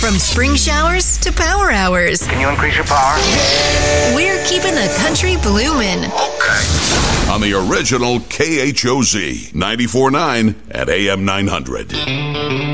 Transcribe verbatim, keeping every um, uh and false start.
From spring showers to power hours, Can you increase your power? we're keeping the country bloomin'. Okay. On the original K H O Z ninety-four point nine at A M nine hundred.